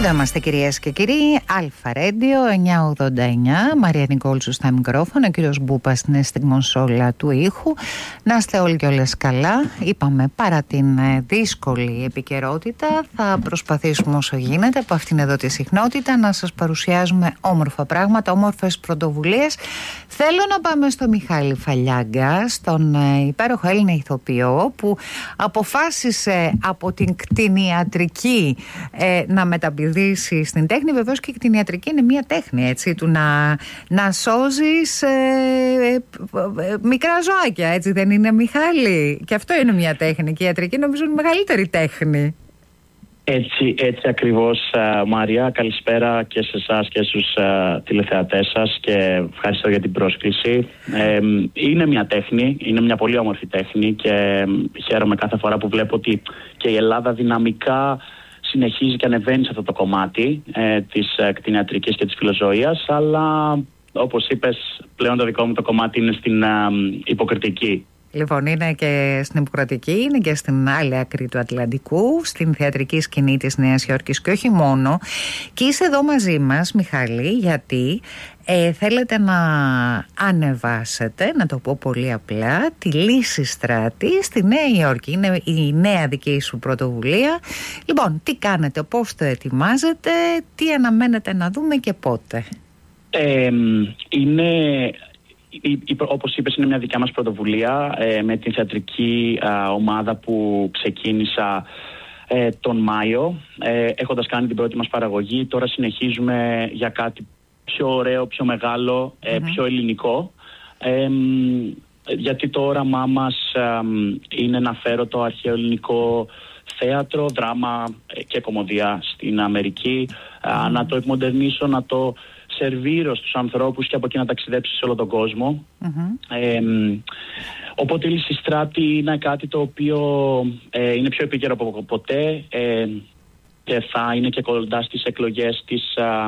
Εδώ είμαστε κυρίες και κύριοι, Αλφα Ρέντιο 989, Μαρία Νικόλτσου στα μικρόφωνα, ο κύριος Μπούπας στην αίσθηση κονσόλα του ήχου. Να είστε όλοι και όλες καλά. Είπαμε, παρά την δύσκολη επικαιρότητα, θα προσπαθήσουμε όσο γίνεται από αυτήν εδώ τη συχνότητα να σας παρουσιάζουμε όμορφα πράγματα, όμορφες πρωτοβουλίες. Θέλω να πάμε στο Μιχάλη Φαλιάγκα, στον υπέροχο Έλληνα ηθοποιό που αποφάσισε από την κτηνιατρική να μεταπηδήσει στην τέχνη. Βεβαίως και η κτηνιατρική είναι μια τέχνη, έτσι, του να σώζεις μικρά ζωάκια, έτσι δεν είναι, Μιχάλη? Και αυτό είναι μια τέχνη και η ιατρική νομίζω είναι μεγαλύτερη τέχνη. Έτσι ακριβώς, Μαρία. Καλησπέρα και σε εσάς και στους τηλεθεατές σας και ευχαριστώ για την πρόσκληση. Είναι μια τέχνη, είναι μια πολύ όμορφη τέχνη και χαίρομαι κάθε φορά που βλέπω ότι και η Ελλάδα δυναμικά συνεχίζει και ανεβαίνει σε αυτό το κομμάτι της κτηνιατρικής και της φιλοζωίας, αλλά όπως είπες, πλέον το δικό μου το κομμάτι είναι στην υποκριτική. Λοιπόν, είναι και στην υποκριτική, είναι και στην άλλη άκρη του Ατλαντικού, στην θεατρική σκηνή της Νέας Υόρκης και όχι μόνο. Και είσαι εδώ μαζί μας, Μιχάλη, γιατί θέλετε να ανεβάσετε, να το πω πολύ απλά, τη Λύσιστράτη στη Νέα Υόρκη. Είναι η νέα δική σου πρωτοβουλία. Λοιπόν, τι κάνετε, πώς το ετοιμάζετε, τι αναμένετε να δούμε και πότε? Όπως είπες, είναι μια δικιά μας πρωτοβουλία με την θεατρική ομάδα που ξεκίνησα τον Μάιο, έχοντας κάνει την πρώτη μας παραγωγή. Τώρα συνεχίζουμε για κάτι πιο ωραίο, πιο μεγάλο, πιο ελληνικό, γιατί το όραμά μας είναι να φέρω το αρχαίο ελληνικό θέατρο, δράμα και κομμωδία στην Αμερική, να το εκμοντερνήσω, να το σερβίρω στους ανθρώπους και από εκεί να ταξιδέψει σε όλο τον κόσμο. Οπότε η Λύσιστράτη είναι κάτι το οποίο είναι πιο επίκαιρο από ποτέ και θα είναι και κοντά στις εκλογές της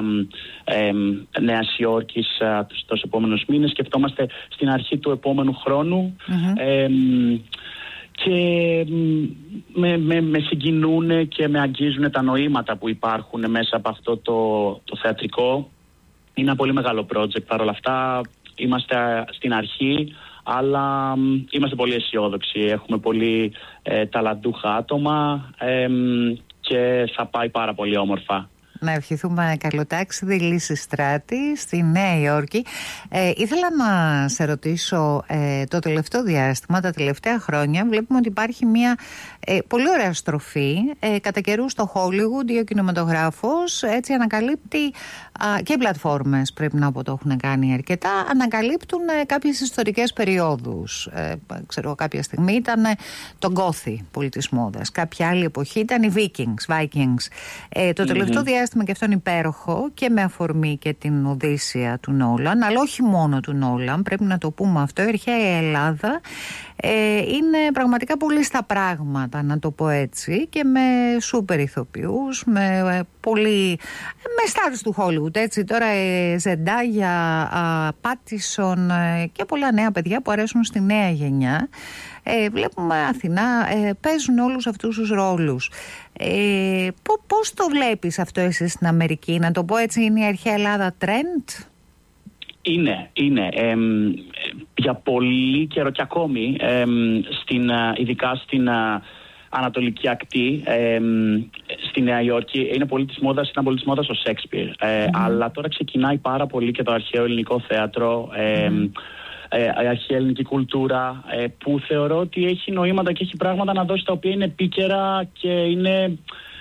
Νέας Υόρκης στους επόμενους μήνες. Σκεφτόμαστε στην αρχή του επόμενου χρόνου και με συγκινούν και με αγγίζουν τα νοήματα που υπάρχουν μέσα από αυτό το θεατρικό. Είναι ένα πολύ μεγάλο project. Παρ' όλα αυτά είμαστε στην αρχή, αλλά είμαστε πολύ αισιόδοξοι. Έχουμε πολύ ταλαντούχα άτομα και θα πάει πάρα πολύ όμορφα. Να ευχηθούμε καλοτάξιδη Λύσιστράτη στη Νέα Υόρκη. Ήθελα να σε ρωτήσω, το τελευταίο διάστημα, τα τελευταία χρόνια, βλέπουμε ότι υπάρχει μια πολύ ωραία στροφή. Κατά καιρού στο Hollywood, ο κινηματογράφος έτσι ανακαλύπτει, και οι πλατφόρμες πρέπει να πω το έχουν κάνει αρκετά, ανακαλύπτουν κάποιες ιστορικές περιόδους. Ξέρω, κάποια στιγμή ήταν το Gothi πολιτής μόδας, κάποια άλλη εποχή ήταν οι Vikings. Το τελευταίο διάστημα, και αυτό είναι υπέροχο, και με αφορμή και την Οδύσσεια του Νόλαν, αλλά όχι μόνο του Νόλαν, πρέπει να το πούμε αυτό, η αρχαία Ελλάδα είναι πραγματικά πολύ στα πράγματα, να το πω έτσι, και με σούπερ ηθοποιούς, με στάρους του Hollywood, έτσι, τώρα Ζεντάγια, Πάτισον και πολλά νέα παιδιά που αρέσουν στη νέα γενιά. Βλέπουμε Αθηνά, παίζουν όλους αυτούς τους ρόλους. Πώς το βλέπεις αυτό εσύ στην Αμερική? Να το πω έτσι, είναι η αρχαία Ελλάδα trend? Είναι. Για πολύ καιρό και ακόμη, ειδικά στην Ανατολική Ακτή, στη Νέα Υόρκη, είναι πολύ της μόδας ο Σέξπιρ. Αλλά τώρα ξεκινάει πάρα πολύ και το αρχαίο ελληνικό θέατρο, αρχαία ελληνική κουλτούρα, που θεωρώ ότι έχει νοήματα και έχει πράγματα να δώσει τα οποία είναι επίκαιρα και είναι,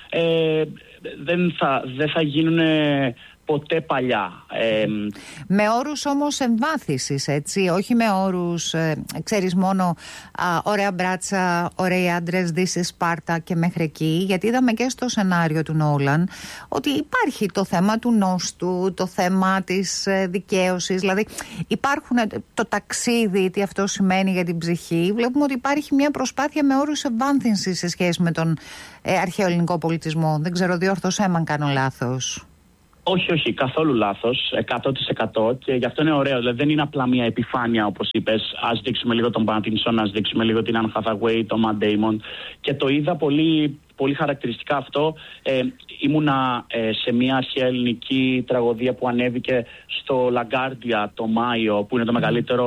δεν θα γίνουν ποτέ παλιά. Με όρους όμως εμβάθυνσης, έτσι, όχι με όρους, ξέρεις, μόνο ωραία μπράτσα, ωραίοι άντρες, Δύση Σπάρτα και μέχρι εκεί, γιατί είδαμε και στο σενάριο του Νόλαν ότι υπάρχει το θέμα του νόστου, το θέμα της δικαίωσης, δηλαδή υπάρχουν το ταξίδι, τι αυτό σημαίνει για την ψυχή. Βλέπουμε ότι υπάρχει μια προσπάθεια με όρους εμβάθυνσης σε σχέση με τον αρχαίο ελληνικό πολιτισμό. Δεν ξέρω, διόρθωσέ με αν κάνω λάθος. Όχι, καθόλου λάθος, 100%, και γι' αυτό είναι ωραίο. Δηλαδή δεν είναι απλά μια επιφάνεια, όπως είπες. Ας δείξουμε λίγο τον Pattinson, ας δείξουμε λίγο την Anne Hathaway, τον Matt Damon. Και το είδα πολύ, πολύ χαρακτηριστικά αυτό. Ήμουνα σε μια αρχαία ελληνική τραγωδία που ανέβηκε στο LaGuardia το Μάιο, που είναι το μεγαλύτερο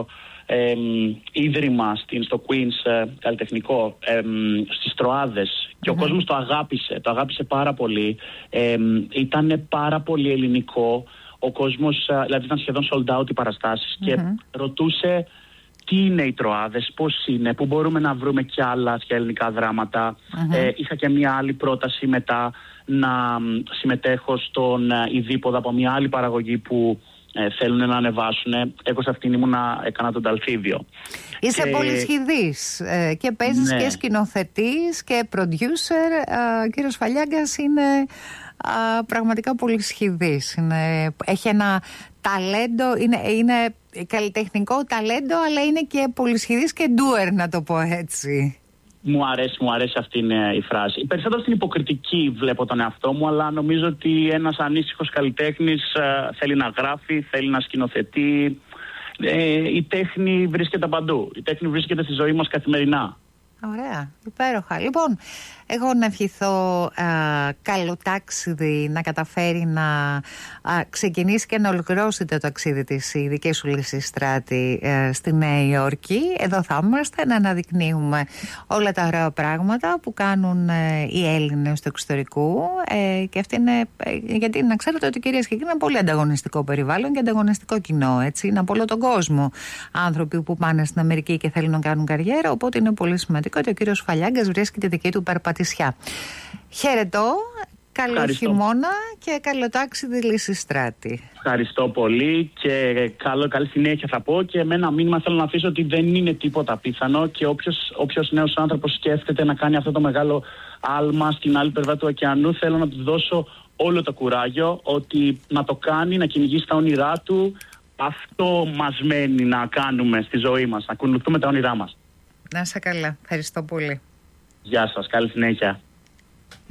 ίδρυμα στο Queen's καλλιτεχνικό, στις Τροάδες, και ο κόσμος το αγάπησε πάρα πολύ. Ήταν πάρα πολύ ελληνικό ο κόσμος, δηλαδή ήταν σχεδόν sold out οι παραστάσεις, και ρωτούσε τι είναι οι Τροάδες, πώς είναι, πού μπορούμε να βρούμε κι άλλα αρχαία ελληνικά δράματα. Είχα και μια άλλη πρόταση μετά να συμμετέχω στον Ιδίποδα από μια άλλη παραγωγή που θέλουν να ανεβάσουν. Εγώ σε αυτήν έκανα τον Ταλφίδιο. Είσαι πολυσχηδής και παίζεις, ναι, και σκηνοθετής και producer. Ο κύριος Φαλιάγκας είναι πραγματικά πολυσχηδής. Έχει ένα ταλέντο, είναι καλλιτεχνικό ταλέντο, αλλά είναι και πολυσχηδής και doer, να το πω έτσι. Μου αρέσει αυτή η φράση. Περισσότερο στην υποκριτική βλέπω τον εαυτό μου, αλλά νομίζω ότι ένας ανήσυχος καλλιτέχνης θέλει να γράφει, θέλει να σκηνοθετεί. Η τέχνη βρίσκεται παντού. Η τέχνη βρίσκεται στη ζωή μας καθημερινά. Ωραία, υπέροχα. Λοιπόν, εγώ να ευχηθώ καλό ταξίδι, να καταφέρει να ξεκινήσει και να ολοκληρώσει το ταξίδι της η δική σου Λυσιστράτη στη Νέα Υόρκη. Εδώ θα είμαστε να αναδεικνύουμε όλα τα ωραία πράγματα που κάνουν οι Έλληνες του εξωτερικού, και αυτή είναι, γιατί να ξέρετε ότι, κυρίες και κύριοι, είναι πολύ ανταγωνιστικό περιβάλλον και ανταγωνιστικό κοινό, έτσι, είναι από όλο τον κόσμο άνθρωποι που πάνε στην Αμερική και θέλουν να κάνουν καριέρα, οπότε είναι πολύ σημαντικό ότι ο κύριος Φαλιάγκας βρίσκει τη δική του περπατησιά. Χαιρετώ, καλό χειμώνα και καλό τάξιδι Λυσιστράτη. Ευχαριστώ πολύ και καλή συνέχεια θα πω, και με ένα μήνυμα θέλω να αφήσω ότι δεν είναι τίποτα απίθανο, και όποιος νέος άνθρωπος σκέφτεται να κάνει αυτό το μεγάλο άλμα στην άλλη πλευρά του ωκεανού, θέλω να του δώσω όλο το κουράγιο ότι να το κάνει, να κυνηγήσει τα όνειρά του. Αυτό μας μένει να κάνουμε στη ζωή μας, να ακολουθούμε τα όνειρά μας. Να είσαι καλά. Ευχαριστώ πολύ. Γεια σας. Καλή συνέχεια.